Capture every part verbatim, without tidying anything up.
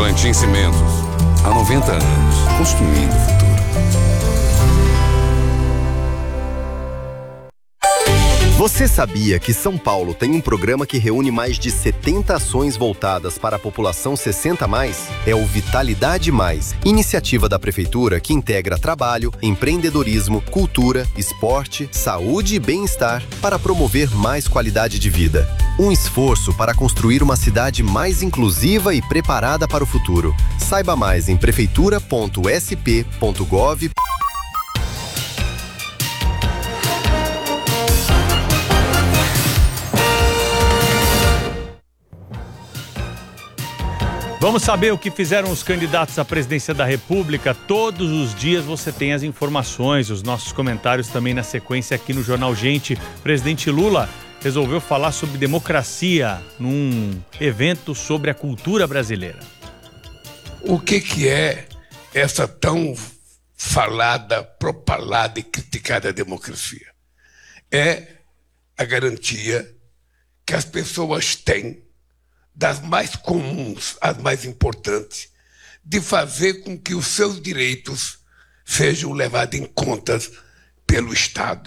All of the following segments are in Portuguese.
Votorantim Cimentos. Há noventa anos, construindo o futuro. Você sabia que São Paulo tem um programa que reúne mais de setenta ações voltadas para a população sessenta mais? É o Vitalidade Mais, iniciativa da Prefeitura que integra trabalho, empreendedorismo, cultura, esporte, saúde e bem-estar para promover mais qualidade de vida. Um esforço para construir uma cidade mais inclusiva e preparada para o futuro. Saiba mais em prefeitura ponto s p ponto gov. Vamos saber o que fizeram os candidatos à presidência da República. Todos os dias você tem as informações, os nossos comentários também na sequência aqui no Jornal Gente. Presidente Lula resolveu falar sobre democracia num evento sobre a cultura brasileira. O que que é essa tão falada, propalada e criticada democracia? É a garantia que as pessoas têm, das mais comuns às mais importantes, de fazer com que os seus direitos sejam levados em conta pelo Estado.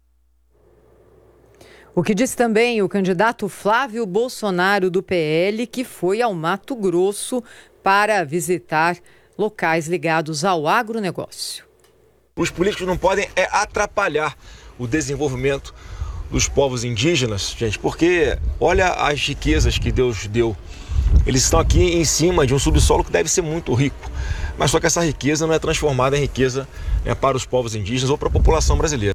O que disse também o candidato Flávio Bolsonaro do P L, que foi ao Mato Grosso para visitar locais ligados ao agronegócio. Os políticos não podem é, atrapalhar o desenvolvimento dos povos indígenas, gente, porque olha as riquezas que Deus deu. Eles estão aqui em cima de um subsolo que deve ser muito rico, mas só que essa riqueza não é transformada em riqueza, né, para os povos indígenas ou para a população brasileira.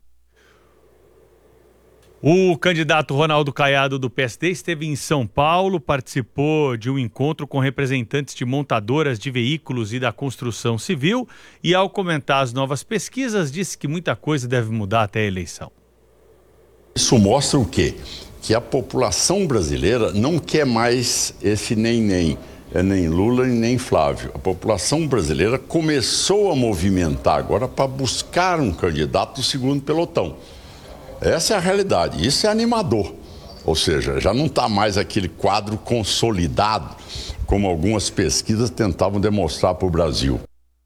O candidato Ronaldo Caiado do P S D esteve em São Paulo, participou de um encontro com representantes de montadoras de veículos e da construção civil e, ao comentar as novas pesquisas, disse que muita coisa deve mudar até a eleição. Isso mostra o quê? Que a população brasileira não quer mais esse nem-nem, é nem Lula e nem Flávio. A população brasileira começou a movimentar agora para buscar um candidato do segundo pelotão. Essa é a realidade, isso é animador. Ou seja, já não está mais aquele quadro consolidado, como algumas pesquisas tentavam demonstrar para o Brasil.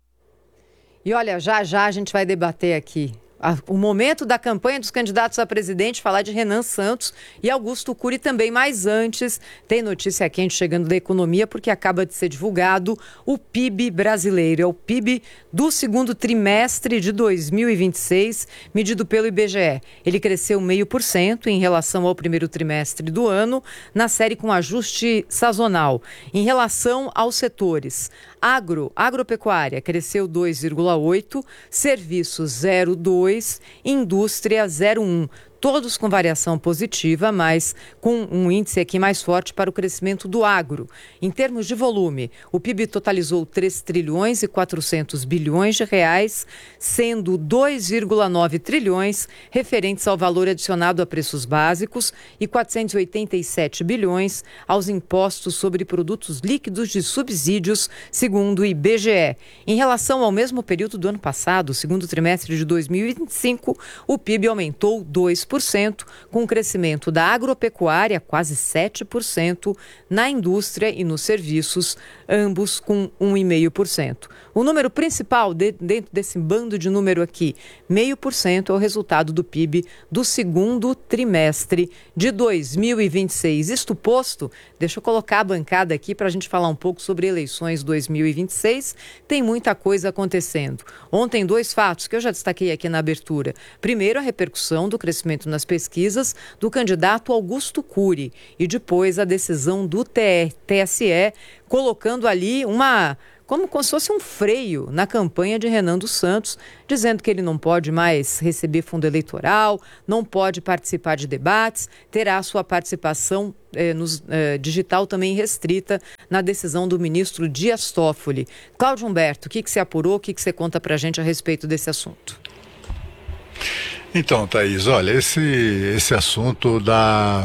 E olha, já já a gente vai debater aqui o momento da campanha dos candidatos a presidente, falar de Renan Santos e Augusto Cury também, mas antes tem notícia quente chegando da economia, porque acaba de ser divulgado o P I B brasileiro, é o P I B do segundo trimestre de dois mil e vinte e seis, medido pelo I B G E. Ele cresceu zero vírgula cinco por cento em relação ao primeiro trimestre do ano, na série com ajuste sazonal. Em relação aos setores, agro, agropecuária cresceu dois vírgula oito por cento, serviços zero vírgula dois por cento, indústria zero vírgula um por cento. Todos com variação positiva, mas com um índice aqui mais forte para o crescimento do agro. Em termos de volume, o P I B totalizou três trilhões e quatrocentos bilhões de reais, sendo dois vírgula nove trilhões referentes ao valor adicionado a preços básicos e quatrocentos e oitenta e sete bilhões aos impostos sobre produtos líquidos de subsídios, segundo o I B G E. Em relação ao mesmo período do ano passado, segundo trimestre de dois mil e vinte e cinco, o P I B aumentou dois por cento, com o crescimento da agropecuária quase sete por cento, na indústria e nos serviços, ambos com um vírgula cinco por cento. O número principal de, dentro desse bando de número aqui, zero vírgula cinco por cento, é o resultado do P I B do segundo trimestre de dois mil e vinte e seis. Isto posto, deixa eu colocar a bancada aqui para a gente falar um pouco sobre eleições dois mil e vinte e seis. Tem muita coisa acontecendo. Ontem, dois fatos que eu já destaquei aqui na abertura. Primeiro, a repercussão do crescimento nas pesquisas do candidato Augusto Cury e depois a decisão do T S E colocando ali uma, como, como se fosse um freio na campanha de Renan dos Santos, dizendo que ele não pode mais receber fundo eleitoral, não pode participar de debates, terá a sua participação eh, nos, eh, digital também restrita na decisão do ministro Dias Toffoli. Cláudio Humberto, o que, que você apurou, o que, que você conta pra gente a respeito desse assunto? Então, Thaís, olha, esse, esse assunto da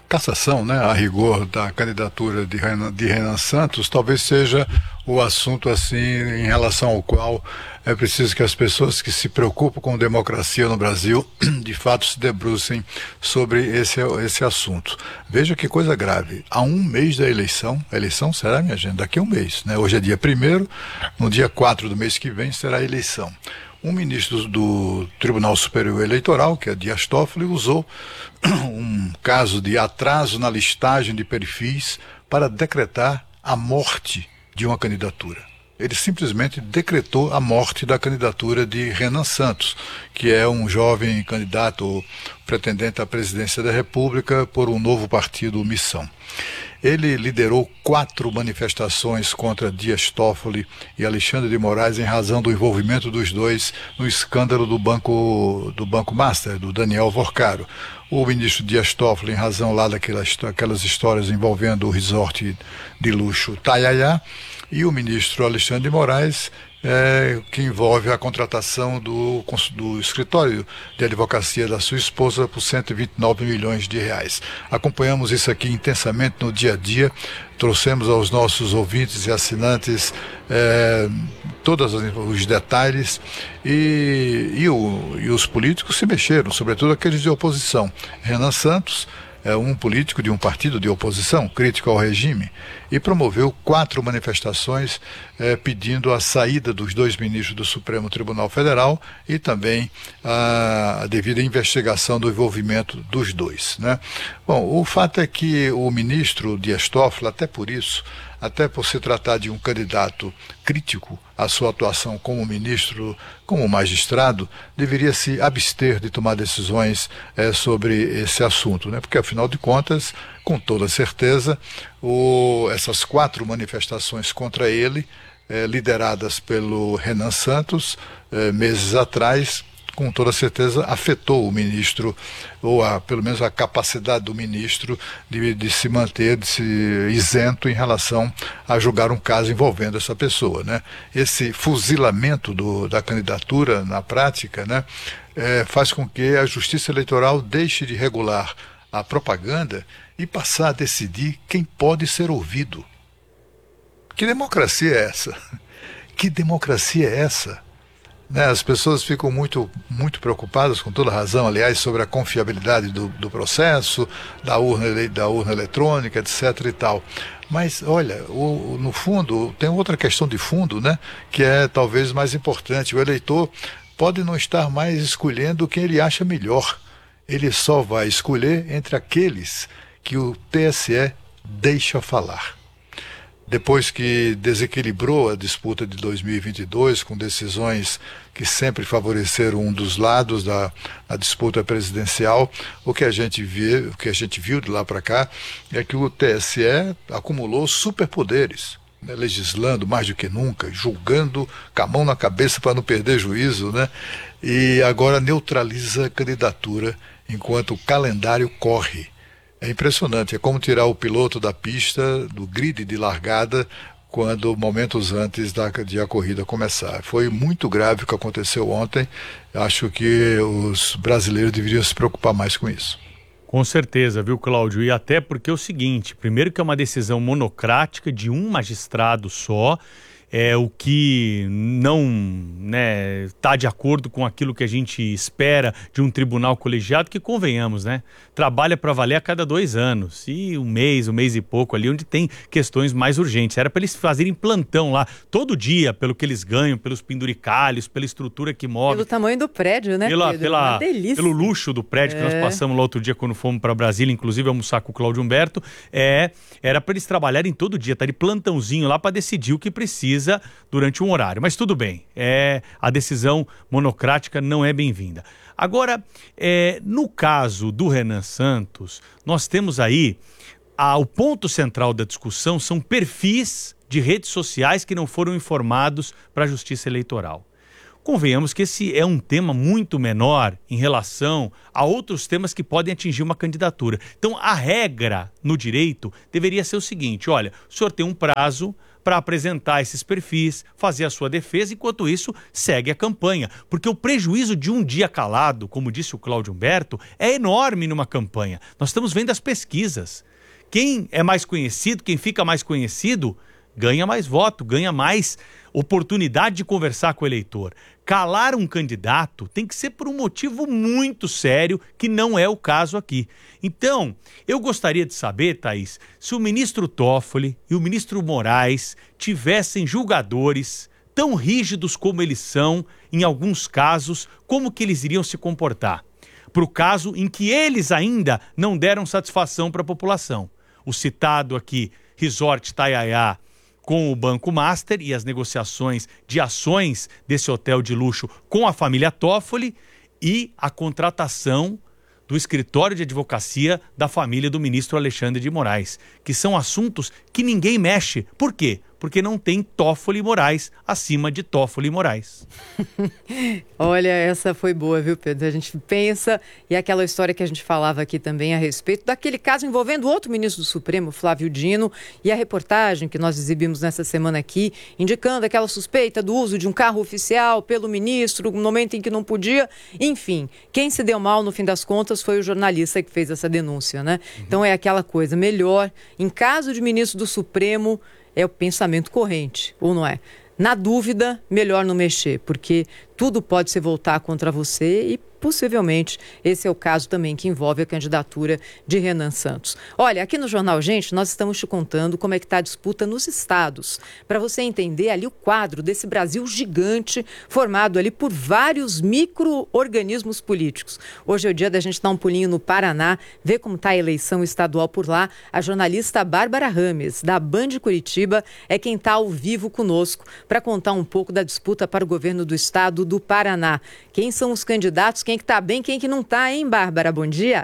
cassação, né, a rigor da candidatura de Renan, de Renan Santos, talvez seja o assunto assim em relação ao qual é preciso que as pessoas que se preocupam com democracia no Brasil de fato se debrucem sobre esse, esse assunto. Veja que coisa grave, há um mês da eleição, a eleição será, minha gente, daqui a um mês, né? Hoje é dia primeiro, no dia quatro do mês que vem será a eleição. Um ministro do Tribunal Superior Eleitoral, que é Dias Toffoli, usou um caso de atraso na listagem de perfis para decretar a morte de uma candidatura. Ele simplesmente decretou a morte da candidatura de Renan Santos, que é um jovem candidato pretendente à presidência da República por um novo partido, Missão. Ele liderou quatro manifestações contra Dias Toffoli e Alexandre de Moraes em razão do envolvimento dos dois no escândalo do Banco, do Banco Master, do Daniel Vorcaro. O ministro Dias Toffoli, em razão lá daquelas, daquelas histórias envolvendo o resort de luxo Tayaya, e o ministro Alexandre de Moraes, é, que envolve a contratação do, do escritório de advocacia da sua esposa por cento e vinte e nove milhões de reais. Acompanhamos isso aqui intensamente no dia a dia, trouxemos aos nossos ouvintes e assinantes é, todos os detalhes e, e, o, e os políticos se mexeram, sobretudo aqueles de oposição. Renan Santos é um político de um partido de oposição, crítico ao regime, e promoveu quatro manifestações eh, pedindo a saída dos dois ministros do Supremo Tribunal Federal e também a, a devida investigação do envolvimento dos dois, né? Bom, o fato é que o ministro Dias Toffoli, até por isso, até por se tratar de um candidato crítico à sua atuação como ministro, como magistrado, deveria se abster de tomar decisões eh, sobre esse assunto, né? Porque, afinal de contas, com toda certeza, o, essas quatro manifestações contra ele, eh, lideradas pelo Renan Santos, eh, meses atrás, com toda certeza afetou o ministro, ou a, pelo menos a capacidade do ministro de, de se manter de se isento em relação a julgar um caso envolvendo essa pessoa, né? Esse fuzilamento do, da candidatura na prática, né, é, faz com que a Justiça Eleitoral deixe de regular a propaganda e passar a decidir quem pode ser ouvido. Que democracia é essa? Que democracia é essa? Né, as pessoas ficam muito, muito preocupadas, com toda razão, aliás, sobre a confiabilidade do, do processo, da urna, da urna eletrônica, etc e tal. Mas, olha, o, no fundo, tem outra questão de fundo, né, que é talvez mais importante. O eleitor pode não estar mais escolhendo quem ele acha melhor. Ele só vai escolher entre aqueles que o T S E deixa falar. Depois que desequilibrou a disputa de dois mil e vinte e dois, com decisões que sempre favoreceram um dos lados da, da disputa presidencial, o que a gente vê, o que a gente viu de lá para cá é que o T S E acumulou superpoderes, né, legislando mais do que nunca, julgando com a mão na cabeça para não perder juízo, né, e agora neutraliza a candidatura enquanto o calendário corre. É impressionante, é como tirar o piloto da pista, do grid de largada, quando momentos antes da, de a corrida começar. Foi muito grave o que aconteceu ontem. Acho que os brasileiros deveriam se preocupar mais com isso. Com certeza, viu, Cláudio? E até porque é o seguinte, primeiro que é uma decisão monocrática de um magistrado só, é o que não, né, está de acordo com aquilo que a gente espera de um tribunal colegiado, que, convenhamos, né, trabalha para valer a cada dois anos, e um mês, um mês e pouco ali, onde tem questões mais urgentes. Era para eles fazerem plantão lá, todo dia, pelo que eles ganham, pelos penduricalhos, pela estrutura que move. Pelo tamanho do prédio, né, pela, Pedro? pela, Uma delícia. Pelo luxo do prédio é. que nós passamos lá outro dia quando fomos para Brasília, inclusive almoçar com o Cláudio Humberto, é, era para eles trabalharem todo dia, tá de plantãozinho lá para decidir o que precisa durante um horário, mas tudo bem, é, a decisão monocrática não é bem-vinda. Agora, é, no caso do Renan Santos, nós temos aí, a, o ponto central da discussão são perfis de redes sociais que não foram informados para a Justiça Eleitoral. Convenhamos que esse é um tema muito menor em relação a outros temas que podem atingir uma candidatura. Então, a regra no direito deveria ser o seguinte: olha, o senhor tem um prazo para apresentar esses perfis, fazer a sua defesa, enquanto isso segue a campanha. Porque o prejuízo de um dia calado, como disse o Cláudio Humberto, é enorme numa campanha. Nós estamos vendo as pesquisas. Quem é mais conhecido, quem fica mais conhecido, ganha mais voto, ganha mais oportunidade de conversar com o eleitor. Calar um candidato tem que ser por um motivo muito sério, que não é o caso aqui. Então, eu gostaria de saber, Thaís, se o ministro Toffoli e o ministro Moraes tivessem julgadores tão rígidos como eles são, em alguns casos, como que eles iriam se comportar? Para o caso em que eles ainda não deram satisfação para a população. O citado aqui, Resort Taiaiá, com o Banco Master e as negociações de ações desse hotel de luxo com a família Toffoli e a contratação do escritório de advocacia da família do ministro Alexandre de Moraes, que são assuntos que ninguém mexe. Por quê? Porque não tem Toffoli e Moraes acima de Toffoli e Moraes. Olha, essa foi boa, viu, Pedro? A gente pensa, e aquela história que a gente falava aqui também a respeito daquele caso envolvendo outro ministro do Supremo, Flávio Dino, e a reportagem que nós exibimos nessa semana aqui, indicando aquela suspeita do uso de um carro oficial pelo ministro, no momento em que não podia. Enfim, quem se deu mal, no fim das contas, foi o jornalista que fez essa denúncia, né? Uhum. Então é aquela coisa, melhor, em caso de ministro do Supremo, é o pensamento corrente, ou não é? Na dúvida, melhor não mexer, porque tudo pode se voltar contra você e possivelmente esse é o caso também que envolve a candidatura de Renan Santos. Olha, aqui no Jornal Gente, nós estamos te contando como é que está a disputa nos estados, para você entender ali o quadro desse Brasil gigante formado ali por vários micro-organismos políticos. Hoje é o dia da gente dar um pulinho no Paraná, ver como está a eleição estadual por lá. A jornalista Bárbara Rames, da Band Curitiba, é quem está ao vivo conosco para contar um pouco da disputa para o governo do estado do Paraná. Quem são os candidatos? Quem que tá bem, quem que não tá, hein, Bárbara? Bom dia.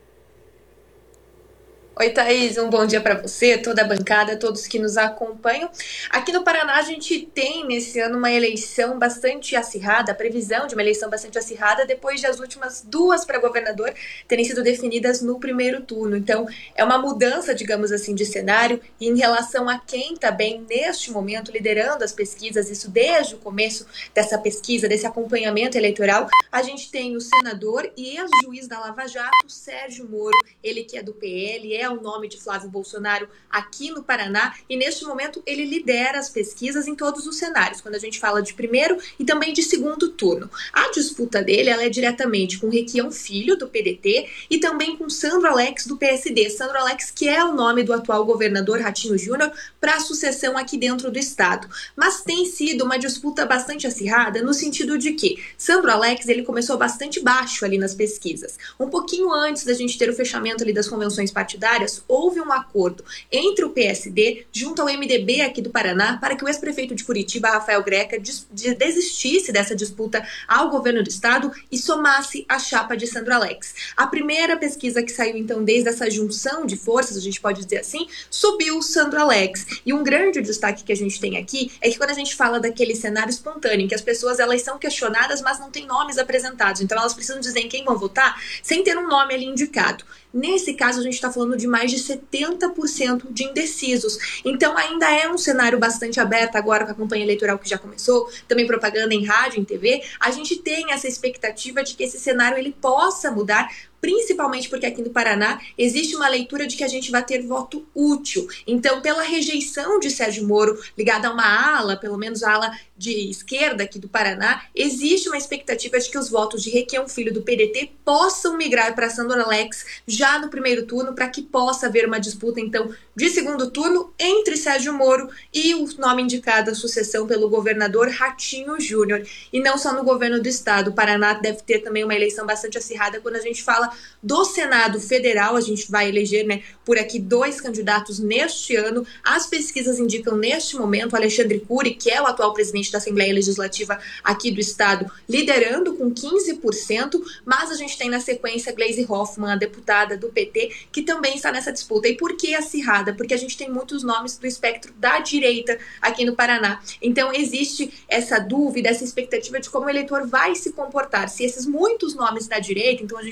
Oi, Thaís, um bom dia para você, toda a bancada, todos que nos acompanham. Aqui no Paraná a gente tem nesse ano uma eleição bastante acirrada, a previsão de uma eleição bastante acirrada depois de as últimas duas para governador terem sido definidas no primeiro turno. Então é uma mudança, digamos assim, de cenário, e em relação a quem está bem neste momento liderando as pesquisas, isso desde o começo dessa pesquisa, desse acompanhamento eleitoral, a gente tem o senador e ex-juiz da Lava Jato, Sérgio Moro, ele que é do P L, é o nome de Flávio Bolsonaro aqui no Paraná, e neste momento ele lidera as pesquisas em todos os cenários, quando a gente fala de primeiro e também de segundo turno. A disputa dele ela é diretamente com Requião Filho, do P D T, e também com Sandro Alex, do P S D. Sandro Alex, que é o nome do atual governador Ratinho Júnior para a sucessão aqui dentro do estado. Mas tem sido uma disputa bastante acirrada no sentido de que Sandro Alex ele começou bastante baixo ali nas pesquisas. Um pouquinho antes da gente ter o fechamento ali das convenções partidárias, houve um acordo entre o P S D junto ao M D B aqui do Paraná para que o ex-prefeito de Curitiba, Rafael Greca, des- de- desistisse dessa disputa ao governo do estado e somasse a chapa de Sandro Alex. A primeira pesquisa que saiu então desde essa junção de forças, a gente pode dizer assim, subiu o Sandro Alex. E um grande destaque que a gente tem aqui é que quando a gente fala daquele cenário espontâneo, em que as pessoas elas são questionadas, mas não têm nomes apresentados, então elas precisam dizer em quem vão votar sem ter um nome ali indicado. Nesse caso, a gente está falando de mais de setenta por cento de indecisos. Então, ainda é um cenário bastante aberto agora com a campanha eleitoral que já começou, também propaganda em rádio, em T V. A gente tem essa expectativa de que esse cenário ele possa mudar, principalmente porque aqui no Paraná existe uma leitura de que a gente vai ter voto útil. Então, pela rejeição de Sérgio Moro, ligada a uma ala, pelo menos a ala de esquerda aqui do Paraná, existe uma expectativa de que os votos de Requião Filho do P D T possam migrar para Sandro Alex já no primeiro turno, para que possa haver uma disputa, então, de segundo turno entre Sérgio Moro e o nome indicado à sucessão pelo governador Ratinho Júnior. E não só no governo do estado, o Paraná deve ter também uma eleição bastante acirrada quando a gente fala do Senado Federal. A gente vai eleger, né, por aqui dois candidatos neste ano. As pesquisas indicam neste momento Alexandre Cury, que é o atual presidente da Assembleia Legislativa aqui do estado, liderando com quinze por cento, mas a gente tem na sequência Gleisi Hoffmann, a deputada do P T, que também está nessa disputa. E por que acirrada? Porque a gente tem muitos nomes do espectro da direita aqui no Paraná. Então existe essa dúvida, essa expectativa de como o eleitor vai se comportar. Se esses muitos nomes da direita, então a gente está falando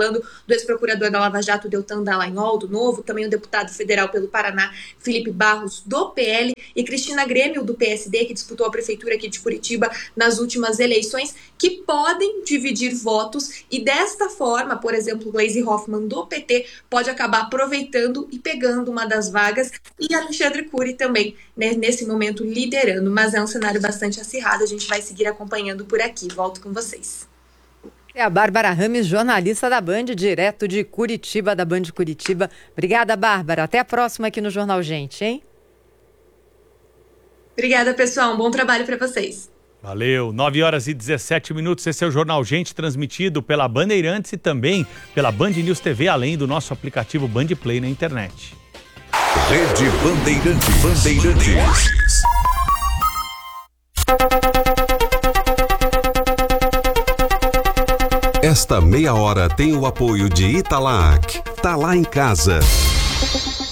falando do ex-procurador da Lava Jato, Deltan Dallagnol, do Novo, também o deputado federal pelo Paraná, Felipe Barros, do P L, e Cristina Grêmio, do P S D, que disputou a prefeitura aqui de Curitiba nas últimas eleições, que podem dividir votos e desta forma, por exemplo, Gleisi Hoffmann, do P T, pode acabar aproveitando e pegando uma das vagas, e Alexandre Cury também, né, nesse momento liderando, mas é um cenário bastante acirrado, a gente vai seguir acompanhando por aqui. Volto com vocês. É a Bárbara Rames, jornalista da Band, direto de Curitiba, da Band Curitiba. Obrigada, Bárbara. Até a próxima aqui no Jornal Gente, hein? Obrigada, pessoal. Um bom trabalho para vocês. Valeu. nove horas e dezessete minutos. Esse é o Jornal Gente, transmitido pela Bandeirantes e também pela Band News T V, além do nosso aplicativo Band Play na internet. Rede Bandeirantes. Bandeirantes. Esta meia hora tem o apoio de Italac. Tá lá em casa.